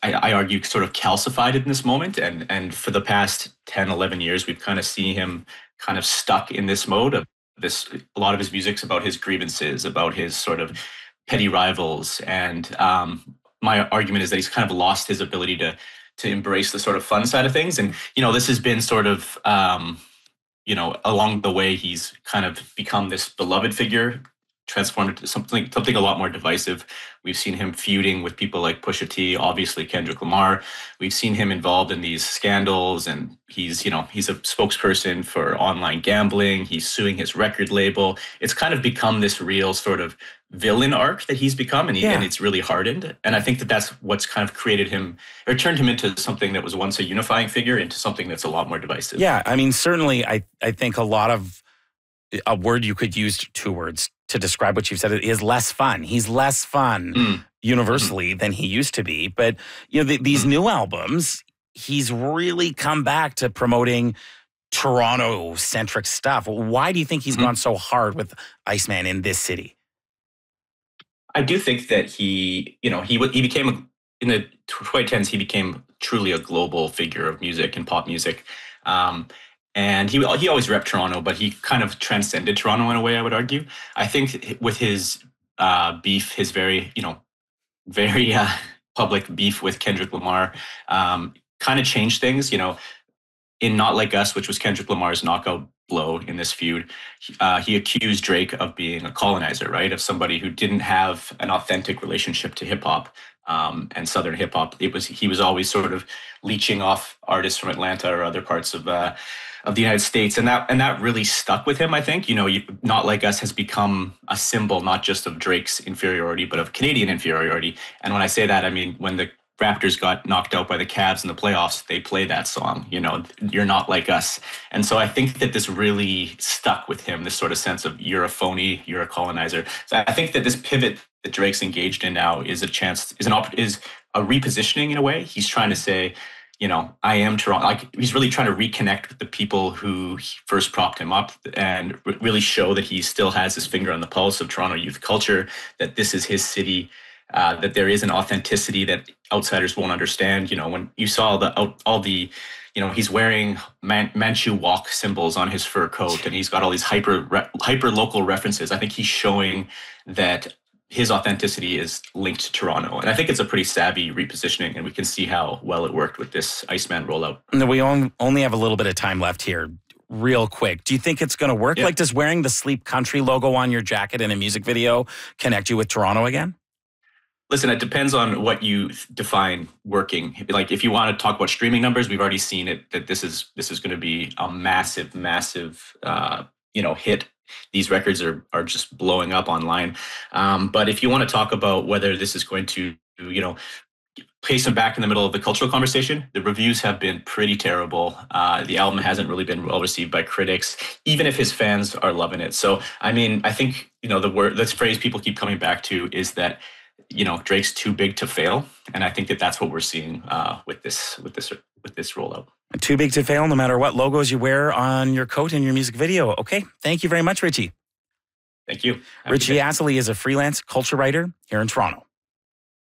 I argue, sort of calcified in this moment. And for the past 10, 11 years, we've kind of seen him kind of stuck in this mode of this. A lot of his music's about his grievances, about his sort of petty rivals. And my argument is that he's kind of lost his ability to embrace the sort of fun side of things. And, this has been sort of, along the way, he's kind of become this beloved figure, transformed into something a lot more divisive. We've seen him feuding with people like Pusha T, obviously Kendrick Lamar. We've seen him involved in these scandals, and he's a spokesperson for online gambling. He's suing his record label. It's kind of become this real sort of villain arc that he's become, and it's really hardened. And I think that's what's kind of created him, or turned him into something that was once a unifying figure into something that's a lot more divisive. Yeah, I mean, certainly I think a lot of a word you could use, 2 words, to describe what you've said is less fun. He's less fun universally than he used to be. But, these new albums, he's really come back to promoting Toronto-centric stuff. Why do you think he's gone so hard with Iceman in this city? I do think that he became, in the 2010s, he became truly a global figure of music and pop music. And he always repped Toronto, but he kind of transcended Toronto in a way, I would argue. I think with his beef, his very public beef with Kendrick Lamar, kind of changed things. In Not Like Us, which was Kendrick Lamar's knockout blow in this feud, he accused Drake of being a colonizer, right? Of somebody who didn't have an authentic relationship to hip hop and Southern hip hop. He was always sort of leeching off artists from Atlanta or other parts of the United States, and that really stuck with him. I think Not Like Us has become a symbol not just of Drake's inferiority, but of Canadian inferiority. And when I say that, I mean when the Raptors got knocked out by the Cavs in the playoffs, they play that song, You're Not Like Us. And so I think that this really stuck with him, this sort of sense of you're a phony, you're a colonizer. So I think that this pivot that Drake's engaged in now is a repositioning in a way. He's trying to say, I am Toronto. Like, he's really trying to reconnect with the people who first propped him up and really show that he still has his finger on the pulse of Toronto youth culture, that this is his city, that there is an authenticity that outsiders won't understand. When you saw he's wearing Manchu walk symbols on his fur coat, and he's got all these hyper local references. I think he's showing that his authenticity is linked to Toronto. And I think it's a pretty savvy repositioning, and we can see how well it worked with this Iceman rollout. And we only have a little bit of time left here. Real quick, do you think it's going to work? Yeah. Like, does wearing the Sleep Country logo on your jacket in a music video connect you with Toronto again? Listen, it depends on what you define working. Like, if you want to talk about streaming numbers, we've already seen it, that this is going to be a massive hit. These records are just blowing up online. But if you want to talk about whether this is going to, place them back in the middle of the cultural conversation, the reviews have been pretty terrible. The album hasn't really been well received by critics, even if his fans are loving it. So, I mean, I think, this phrase people keep coming back to is that, Drake's too big to fail. And I think that's what we're seeing with this rollout. Too big to fail, no matter what logos you wear on your coat in your music video. Okay. Thank you very much, Richie. Thank you. Richie Astley is a freelance culture writer here in Toronto.